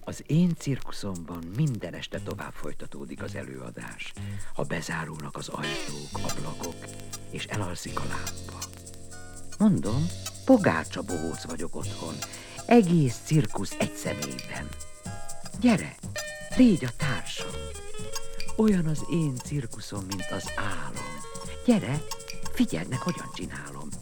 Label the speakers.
Speaker 1: Az én cirkuszomban minden este tovább folytatódik az előadás, ha bezárulnak az ajtók, ablakok, és elalszik a lámpa. Mondom, pogácsa bohóc vagyok otthon, egész cirkusz egy személyben. Gyere, légy a társam. Olyan az én cirkuszom, mint az álom. Gyere, figyeld meg, hogyan csinálom.